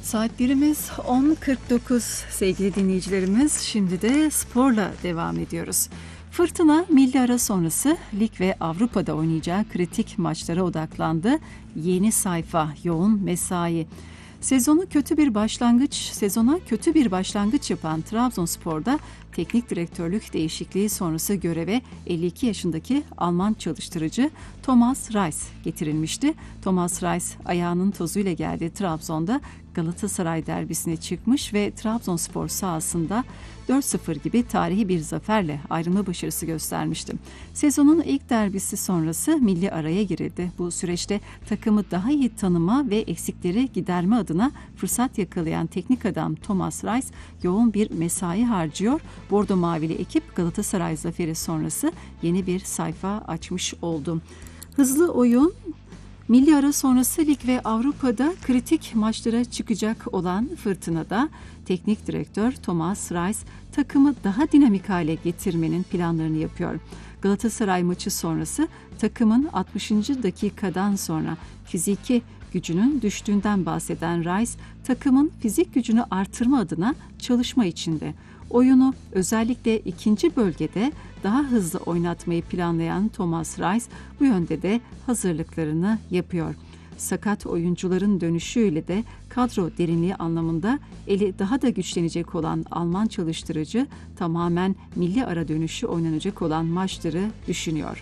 Saatlerimiz 10.49 sevgili dinleyicilerimiz. Şimdi de sporla devam ediyoruz. Fırtına milli ara sonrası lig ve Avrupa'da oynayacağı kritik maçlara odaklandı. Yeni sayfa, yoğun mesai. Sezona kötü bir başlangıç yapan Trabzonspor'da teknik direktörlük değişikliği sonrası göreve 52 yaşındaki Alman çalıştırıcı Thomas Reis getirilmişti. Thomas Reis ayağının tozuyla geldiği Trabzon'da Galatasaray derbisine çıkmış ve Trabzonspor sahasında 4-0 gibi tarihi bir zaferle ayrılma başarısı göstermişti. Sezonun ilk derbisi sonrası milli araya girildi. Bu süreçte takımı daha iyi tanıma ve eksikleri giderme adına fırsat yakalayan teknik adam Thomas Reis yoğun bir mesai harcıyor. Bordo Mavili ekip Galatasaray zaferi sonrası yeni bir sayfa açmış oldu. Hızlı oyun, milli ara sonrası lig ve Avrupa'da kritik maçlara çıkacak olan Fırtına'da teknik direktör Thomas Reis takımı daha dinamik hale getirmenin planlarını yapıyor. Galatasaray maçı sonrası takımın 60. dakikadan sonra fiziki gücünün düştüğünden bahseden Reis, takımın fizik gücünü artırma adına çalışma içinde. Oyunu özellikle ikinci bölgede daha hızlı oynatmayı planlayan Thomas Reis bu yönde de hazırlıklarını yapıyor. Sakat oyuncuların dönüşüyle de kadro derinliği anlamında eli daha da güçlenecek olan Alman çalıştırıcı tamamen milli ara dönüşü oynanacak olan maçları düşünüyor.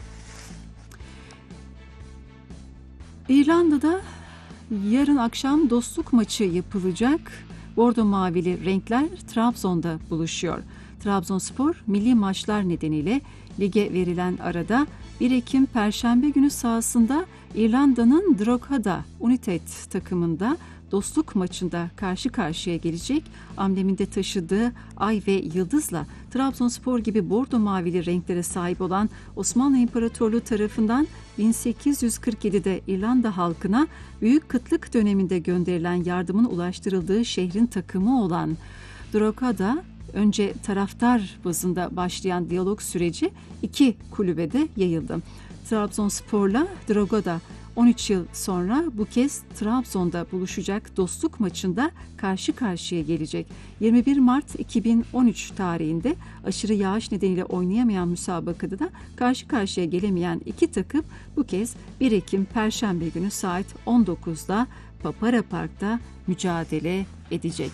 İrlanda'da yarın akşam dostluk maçı yapılacak. Bordo Mavili renkler Trabzon'da buluşuyor. Trabzonspor milli maçlar nedeniyle lige verilen arada 1 Ekim Perşembe günü sahasında İrlanda'nın Drogheda United takımında dostluk maçında karşı karşıya gelecek. Ambleminde taşıdığı ay ve yıldızla Trabzonspor gibi bordo mavili renklere sahip olan Osmanlı İmparatorluğu tarafından 1847'de İrlanda halkına büyük kıtlık döneminde gönderilen yardımın ulaştırıldığı şehrin takımı olan Drogheda, önce taraftar bazında başlayan diyalog süreci iki kulübede yayıldı. Trabzonspor'la Drogheda 13 yıl sonra bu kez Trabzon'da buluşacak dostluk maçında karşı karşıya gelecek. 21 Mart 2013 tarihinde aşırı yağış nedeniyle oynayamayan müsabakada da karşı karşıya gelemeyen iki takım bu kez 1 Ekim Perşembe günü saat 19'da Papara Park'ta mücadele edecek.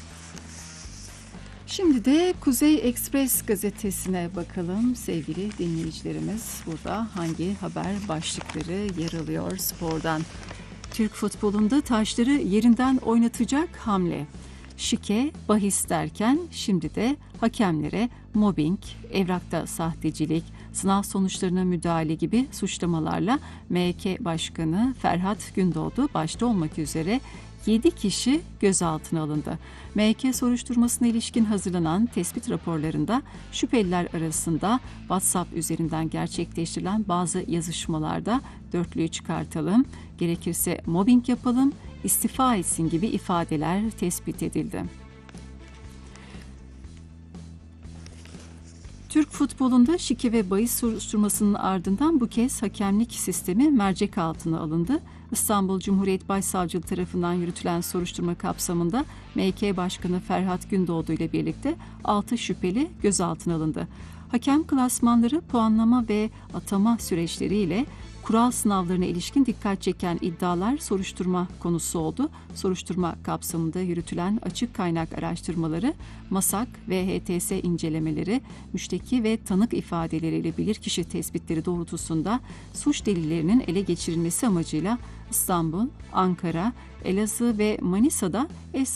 Şimdi de Kuzey Ekspres gazetesine bakalım sevgili dinleyicilerimiz. Burada hangi haber başlıkları yer alıyor spordan? Türk futbolunda taşları yerinden oynatacak hamle. Şike, bahis derken şimdi de hakemlere mobbing, evrakta sahtecilik, sınav sonuçlarına müdahale gibi suçlamalarla MHK Başkanı Ferhat Gündoğdu başta olmak üzere 7 kişi gözaltına alındı. MHK soruşturmasına ilişkin hazırlanan tespit raporlarında şüpheliler arasında WhatsApp üzerinden gerçekleştirilen bazı yazışmalarda dörtlüyü çıkartalım, gerekirse mobbing yapalım, istifa etsin gibi ifadeler tespit edildi. Türk futbolunda şike ve bahis soruşturmasının ardından bu kez hakemlik sistemi mercek altına alındı. İstanbul Cumhuriyet Başsavcılığı tarafından yürütülen soruşturma kapsamında MHK Başkanı Ferhat Gündoğdu ile birlikte 6 şüpheli gözaltına alındı. Hakem klasmanları, puanlama ve atama süreçleriyle kural sınavlarına ilişkin dikkat çeken iddialar soruşturma konusu oldu. Soruşturma kapsamında yürütülen açık kaynak araştırmaları, MASAK ve HTS incelemeleri, müşteki ve tanık ifadeleriyle bilirkişi tespitleri doğrultusunda suç delillerinin ele geçirilmesi amacıyla İstanbul, Ankara, Elazığ ve Manisa'da eş